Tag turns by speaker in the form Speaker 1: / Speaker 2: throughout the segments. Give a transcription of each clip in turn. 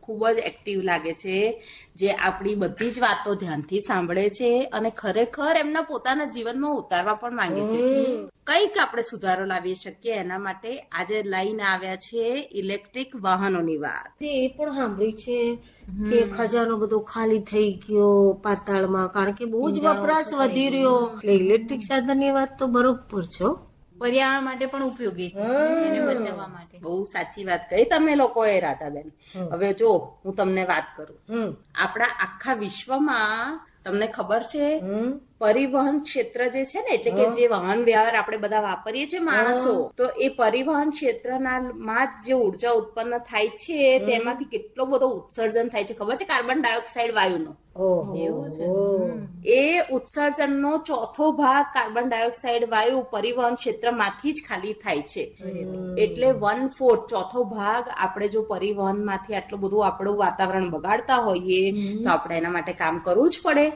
Speaker 1: ખૂબ જ એક્ટિવ લાગે છે, જે આપણી બધી જ વાતો ધ્યાનથી સાંભળે છે અને ખરેખર એમના પોતાના જીવનમાં ઉતારવા પણ માંગે છે. કંઈક આપણે સુધારો લાવી શકીએ એના માટે આજે લઈને આવ્યા છે ઇલેક્ટ્રિક વાહનોની વાત.
Speaker 2: એ પણ સાંભળ્યું છે કે ખજાનો બધો ખાલી થઈ ગયો પાતાળમાં, કારણ કે બહુ જ વપરાશ વધી રહ્યો. એટલે ઇલેક્ટ્રિક સાધનની વાત તો બરોબર છે,
Speaker 3: પર્યાવરણ માટે પણ ઉપયોગી છે, એને બચાવવા માટે.
Speaker 1: બહુ સાચી વાત કહી તમે લોકોએ રાધાબેન. હવે જો હું તમને વાત કરું, આપણા આખા વિશ્વમાં તમને ખબર છે પરિવહન ક્ષેત્ર જે છે ને, એટલે કે જે વાહન વ્યવહાર આપણે બધા વાપરીએ છીએ માણસો, તો એ પરિવહન ક્ષેત્રના માં જે ઉર્જા ઉત્પન્ન થાય છે તેમાંથી કેટલો બધો ઉત્સર્જન થાય છે ખબર છે? Carbon dioxide વાયુનો.
Speaker 3: એવું છે.
Speaker 1: એ ઉત્સર્જનનો ચોથો ભાગ કાર્બન ડાયોક્સાઇડ વાયુ પરિવહન ક્ષેત્રમાંથી જ ખાલી થાય છે. એટલે 1/4 ચોથો ભાગ આપણે જો પરિવહનમાંથી આટલું બધું આપણું વાતાવરણ બગાડતા હોઈએ તો આપણે એના માટે કામ કરવું જ પડે.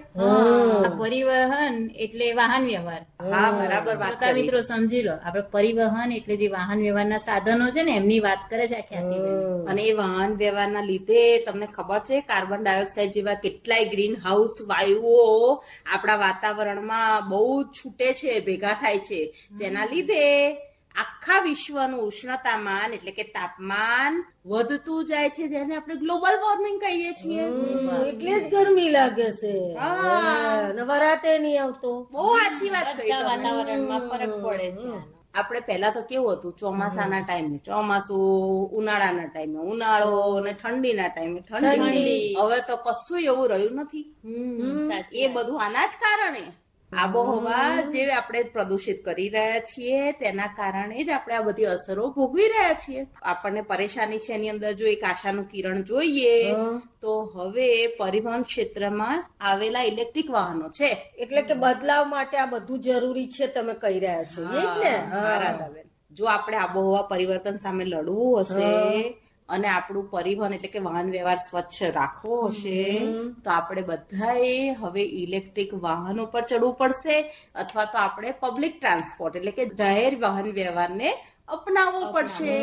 Speaker 3: પરિવહન એટલે વાહન વ્યવહાર.
Speaker 1: હા, બરાબર વાત કરી.
Speaker 3: મિત્રો સમજી લો, આપણે પરિવહન એટલે જે વાહન વ્યવહારના સાધનો છે ને એમની વાત કરે છે આખી.
Speaker 1: અને એ વાહન વ્યવહારના લીધે તમને ખબર છે કાર્બન ડાયોક્સાઇડ જેવા કેટલાય ગ્રીન હાઉસ વાયુઓ આપણા વાતાવરણમાં બહુ છૂટે છે, ભેગા થાય છે, જેના લીધે આખા વિશ્વનું ઉષ્ણતામાન એટલે કે તાપમાન વધતું જાય છે, જેને આપણે ગ્લોબલ વોર્મિંગ કહીએ છીએ.
Speaker 2: એટલે જ ગરમી લાગે છે, વરાતે નહીં આવતો.
Speaker 1: બહુ સાચી વાત કહી.
Speaker 3: વાતાવરણમાં ફરક પડે છે.
Speaker 1: આપણે પહેલા તો કેવું હતું, ચોમાસાના ટાઈમે ચોમાસું, ઉનાળાના ટાઈમે ઉનાળો અને ઠંડીના ટાઈમે ઠંડી. હવે તો કશું એવું રહ્યું નથી. એ બધું આના જ કારણે આબોહવા જે આપણે પ્રદૂષિત કરી રહ્યા છીએ તેના કારણે જ આપણે આ બધી અસરો ભોગવી રહ્યા છીએ. આપણને પરેશાની છે એની અંદર જો એક આશાનું કિરણ જોઈએ તો હવે પરિવહન ક્ષેત્રમાં આવેલા ઇલેક્ટ્રિક વાહનો છે.
Speaker 2: એટલે કે બદલાવ માટે આ બધું જરૂરી છે તમે કહી રહ્યા છો, એ જ ને?
Speaker 1: રાધાબેન, જો આપણે આબોહવા પરિવર્તન સામે લડવું હશે અને આપણું પરિવહન એટલે કે વાહન વ્યવહાર સ્વચ્છ રાખવો હશે તો આપણે બધાએ હવે ઇલેક્ટ્રિક વાહનો પર ચડવું પડશે, અથવા તો આપણે પબ્લિક ટ્રાન્સપોર્ટ એટલે કે જાહેર વાહન વ્યવહારને અપનાવવો પડશે.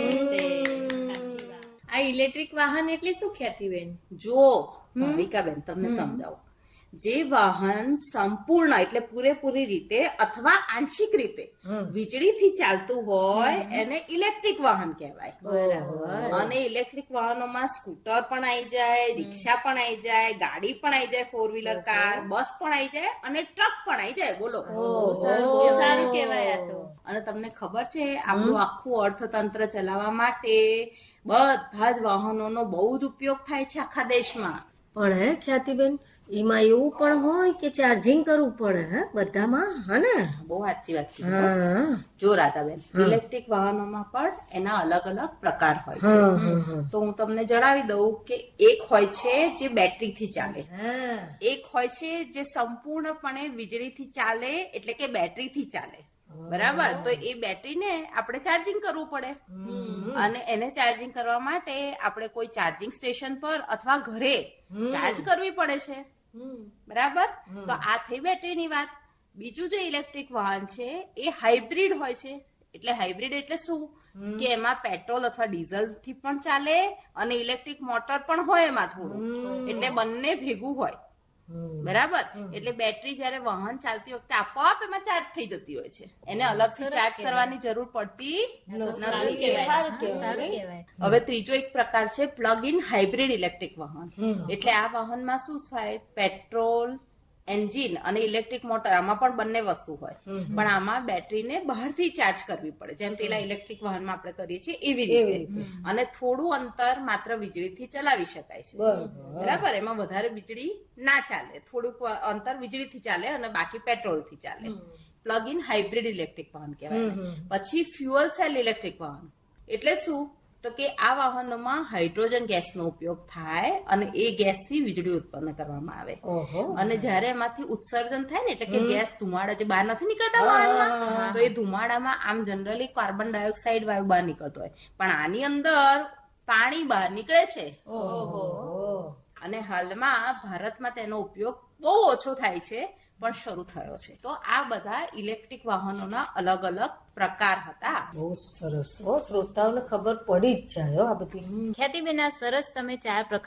Speaker 3: આ ઇલેક્ટ્રિક વાહન એટલે શું ખ્યાતિબેન?
Speaker 1: જો ભાવિકાબેન તમને સમજાવો, જે વાહન સંપૂર્ણ એટલે પૂરેપૂરી રીતે અથવા આંશિક રીતે વીજળીથી ચાલતું હોય એને ઇલેક્ટ્રિક વાહન કહેવાય. અને ઇલેક્ટ્રિક વાહનોમાં સ્કૂટર પણ આવી જાય, રિક્ષા પણ આવી જાય, ગાડી પણ આવી જાય, 4-વ્હીલર કાર, બસ પણ આવી જાય અને ટ્રક પણ આવી જાય. બોલો,
Speaker 3: સારું કહેવાય આ તો.
Speaker 1: અને તમને ખબર છે આપણું આખું અર્થતંત્ર ચલાવવા માટે બધા જ વાહનોનો બહુ જ ઉપયોગ થાય છે આખા દેશમાં.
Speaker 2: પણ ખ્યાતિબેન, એમાં એવું પણ હોય કે ચાર્જિંગ કરવું પડે બધામાં, હા ને?
Speaker 1: બહુ સાચી વાત છે. જો રાધાબેન, ઇલેક્ટ્રિક વાહનોમાં પણ એના અલગ અલગ પ્રકાર હોય છે. તો હું તમને જણાવી દઉં કે એક હોય છે જે બેટરીથી ચાલે, એક હોય છે જે સંપૂર્ણપણે વીજળીથી ચાલે એટલે કે બેટરીથી ચાલે. બરાબર? તો એ બેટરીને આપણે ચાર્જિંગ કરવું પડે અને એને ચાર્જિંગ કરવા માટે આપણે કોઈ ચાર્જિંગ સ્ટેશન પર અથવા ઘરે ચાર્જ કરવી પડે છે. બરાબર? તો આ થઈ બેટરીની વાત. બીજું જે ઇલેક્ટ્રિક વાહન છે એ હાઇબ્રિડ હોય છે. એટલે હાઇબ્રિડ એટલે શું કે એમાં પેટ્રોલ અથવા ડીઝલ થી પણ ચાલે અને ઇલેક્ટ્રિક મોટર પણ હોય એમાં થોડું, એટલે બંને ભેગું હોય. બરાબર? એટલે બેટરી જયારે વાહન ચાલતી વખતે આપોઆપ એમાં ચાર્જ થઈ જતી હોય છે, એને અલગથી ચાર્જ કરવાની જરૂર પડતી નથી. હવે ત્રીજો એક પ્રકાર છે પ્લગ ઇન હાઇબ્રિડ ઇલેક્ટ્રિક વાહન. એટલે આ વાહનમાં શું થાય, પેટ્રોલ એન્જિન અને ઇલેક્ટ્રિક મોટર આમાં પણ બંને વસ્તુ હોય, પણ આમાં બેટરીને બહારથી ચાર્જ કરવી પડે, જેમ પેલા ઇલેક્ટ્રિક વાહનમાં આપણે કરીએ છીએ એવી રીતે. અને થોડું અંતર માત્ર વીજળીથી ચલાવી શકાય છે. બરાબર? એમાં વધારે વીજળી ના ચાલે, થોડુંક અંતર વીજળીથી ચાલે અને બાકી પેટ્રોલથી ચાલે. પ્લગ ઇન હાઇબ્રિડ ઇલેક્ટ્રિક વાહન કહેવાય. પછી ફ્યુઅલ સેલ ઇલેક્ટ્રિક વાહન એટલે શું, તો કે આ વાહનોમાં હાઇડ્રોજન ગેસનો ઉપયોગ થાય અને એ ગેસથી વીજળી ઉત્પન્ન કરવામાં આવે. અને જયારે એમાંથી ઉત્સર્જન થાય ને, એટલે કે ગેસ ધુમાડા જે બહાર નથી નીકળતા વાહનમાં, તો એ ધુમાડામાં આમ જનરલી કાર્બન ડાયોક્સાઇડ વાયુ બહાર નીકળતો હોય, પણ આની અંદર પાણી બહાર નીકળે છે. અને હાલમાં ભારતમાં તેનો ઉપયોગ બહુ ઓછો થાય છે, પણ શરૂ થયો છે. તો આ બધા ઇલેક્ટ્રિક વાહનોના અલગ અલગ પ્રકાર હતા.
Speaker 2: બહુ સરસ. શ્રોતાઓને ખબર પડી જ જાય આ બધી.
Speaker 3: ખ્યાતિબેન, આ સરસ તમે 4 પ્રકાર